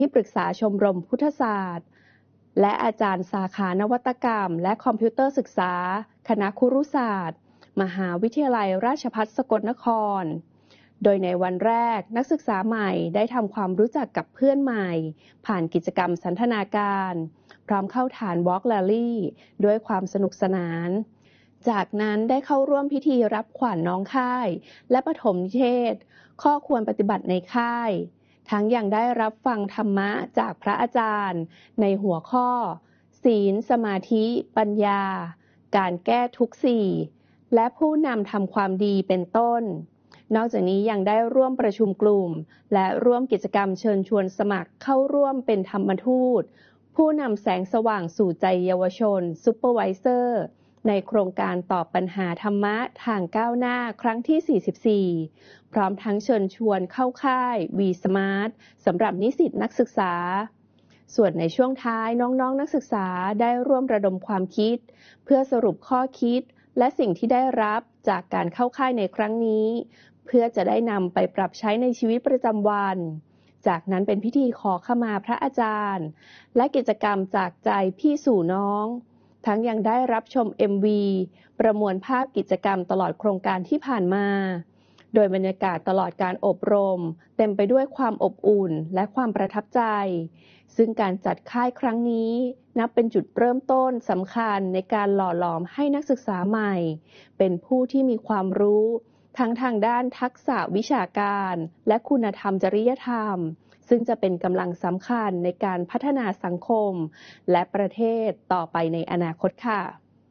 ที่ปรึกษาชมรมพุทธศาสตร์และอาจารย์สาขานวัตกรรมและคอมพิวเตอร์ศึกษาคณะครุศาสตร์มหาวิทยาลัยราชภัฏสกลนครโดยในวันแรกนักศึกษาใหม่ได้ทำความรู้จักกับเพื่อนใหม่ผ่านกิจกรรมสันทนาการพร้อมเข้าฐาน Walk Rally ด้วยความสนุกสนานจากนั้นได้เข้าร่วมพิธีรับขวัญน้องค่ายและปฐมนิเทศข้อควรปฏิบัติในค่ายทั้งยังได้รับฟังธรรมะจากพระอาจารย์ในหัวข้อศีลสมาธิปัญญาการแก้ทุกข์สี่และผู้นำทำความดีเป็นต้นนอกจากนี้ยังได้ร่วมประชุมกลุ่มและร่วมกิจกรรมเชิญชวนสมัครเข้าร่วมเป็นธรรมทูตผู้นำแสงสว่างสู่ใจเยาวชนซูเปอร์ไวเซอร์ในโครงการตอบปัญหาธรรมะทางก้าวหน้าครั้งที่ 44พร้อมทั้งเชิญชวนเข้าค่าย V-Smart สำหรับนิสิตนักศึกษาส่วนในช่วงท้ายน้องๆนักศึกษาได้ร่วมระดมความคิดเพื่อสรุปข้อคิดและสิ่งที่ได้รับจากการเข้าค่ายในครั้งนี้เพื่อจะได้นำไปปรับใช้ในชีวิตประจำวันจากนั้นเป็นพิธีขอขมาพระอาจารย์และกิจกรรมจากใจพี่สู่น้องทั้งยังได้รับชม MV ประมวลภาพกิจกรรมตลอดโครงการที่ผ่านมาโดยบรรยากาศตลอดการอบรมเต็มไปด้วยความอบอุ่นและความประทับใจซึ่งการจัดค่ายครั้งนี้นับเป็นจุดเริ่มต้นสำคัญในการหล่อหลอมให้นักศึกษาใหม่เป็นผู้ที่มีความรู้ทั้งทางด้านทักษะวิชาการและคุณธรรมจริยธรรมซึ่งจะเป็นกำลังสำคัญในการพัฒนาสังคมและประเทศต่อไปในอนาคตค่ะ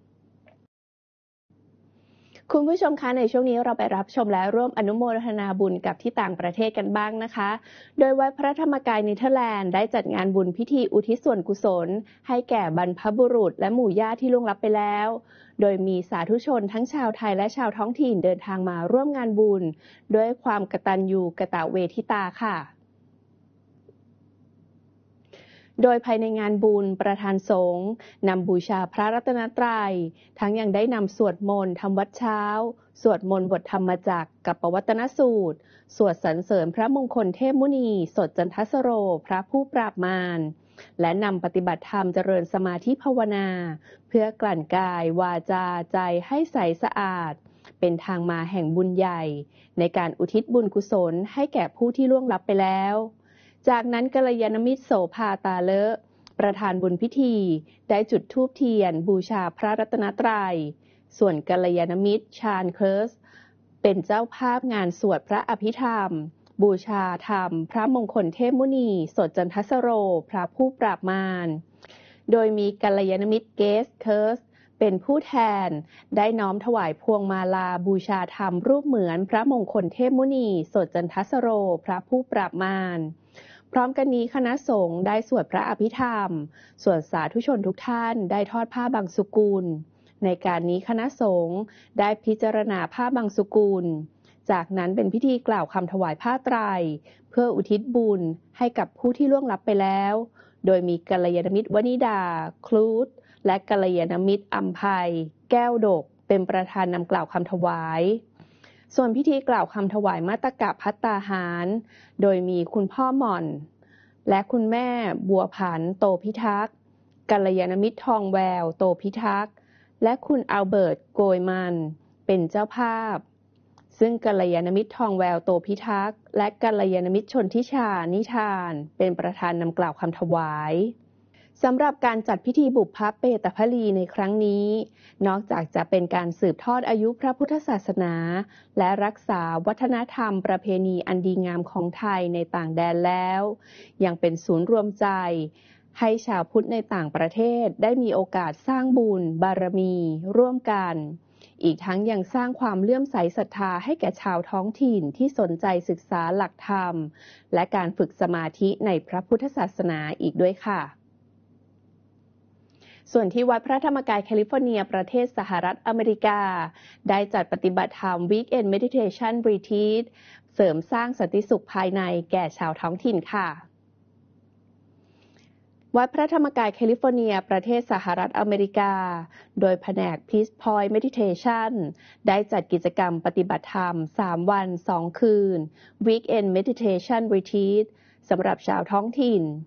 คุณผู้ชมคะในช่วงนี้เราไปรับชมและร่วมอนุโมทนาบุญกับที่ต่างประเทศกันบ้างนะคะโดยวัดพระธรรมกายเนเธอร์แลนด์ได้จัดงานบุญพิธีอุทิศส่วนกุศลให้แก่บรรพบุรุษและหมู่ญาติที่ล่วงลับไปแล้วโดยมีสาธุชนทั้งชาวไทยและชาวท้องถิ่นเดินทางมาร่วมงานบุญด้วยความกตัญญูกตเวทิตาค่ะโดยภายในงานบุญประธานสงฆ์นำบูชาพระรัตนตรัยทั้งยังได้นำสวดมนต์ทำวัดเช้าสวดมนต์บทธรรมจักรกับปวัตนสูตรสวดสรรเสริญพระมงคลเทพมุนีสดจันทสโรพระผู้ปราบมารและนำปฏิบัติธรรมเจริญสมาธิภาวนาเพื่อกลั่นกายวาจาใจให้ใสสะอาดเป็นทางมาแห่งบุญใหญ่ในการอุทิศบุญกุศลให้แก่ผู้ที่ล่วงลับไปแล้วจากนั้นกัลยาณมิตรโสภาตาเลอะประธานบุญพิธีได้จุดธูปเทียนบูชาพระรัตนตรัยส่วนกัลยาณมิตรชาญเคิร์สเป็นเจ้าภาพงานสวดพระอภิธรรมบูชาธรรมพระมงคลเทพมุนีสดจันทสโรพระผู้ปราบมารโดยมีกัลยาณมิตรเกสเคิร์สเป็นผู้แทนได้น้อมถวายพวงมาลาบูชาธรรมรูปเหมือนพระมงคลเทพมุนีสดจันทสโรพระผู้ปราบมารพร้อมกันนี้คณะสงฆ์ได้สวดพระอภิธรรมส่วนสาธุชนทุกท่านได้ทอดผ้าบังสุกุลในการนี้คณะสงฆ์ได้พิจารณาผ้าบังสุกุลจากนั้นเป็นพิธีกล่าวคำถวายผ้าไตรเพื่ออุทิศบุญให้กับผู้ที่ล่วงลับไปแล้วโดยมีกัลยาณมิตรวนิดาคลูดและกัลยาณมิตรอัมภัยแก้วดกเป็นประธานนำกล่าวคำถวายส่วนพิธีกล่าวคำถวายมาตกะภัตตาหารโดยมีคุณพ่อหม่อนและคุณแม่บัวผันโตพิทักษ์กัลยาณมิตรทองแววโตพิทักษ์และคุณอัลเบิร์ตโกยมันเป็นเจ้าภาพซึ่งกัลยาณมิตรทองแววโตพิทักษ์และกัลยาณมิตรชนทิชานิทานเป็นประธานนำกล่าวคำถวายสำหรับการจัดพิธีบุพพเปตภลีในครั้งนี้นอกจากจะเป็นการสืบทอดอายุพระพุทธศาสนาและรักษาวัฒนธรรมประเพณีอันดีงามของไทยในต่างแดนแล้วยังเป็นศูนย์รวมใจให้ชาวพุทธในต่างประเทศได้มีโอกาสสร้างบุญบารมีร่วมกันอีกทั้งยังสร้างความเลื่อมใสศรัทธาให้แก่ชาวท้องถิ่นที่สนใจศึกษาหลักธรรมและการฝึกสมาธิในพระพุทธศาสนาอีกด้วยค่ะส่วนที่วัดพระธรรมกายแคลิฟอร์เนียประเทศสหรัฐอเมริกาได้จัดปฏิบัติธรรม Weekend Meditation Retreat เสริมสร้างสันติสุขภายในแก่ชาวท้องถิ่นค่ะวัดพระธรรมกายแคลิฟอร์เนียประเทศสหรัฐอเมริกาโดยแผนก Peace Point Meditation ได้จัดกิจกรรมปฏิบัติธรรม3วัน2คืน Weekend Meditation Retreat สำหรับชาวท้องถิ่น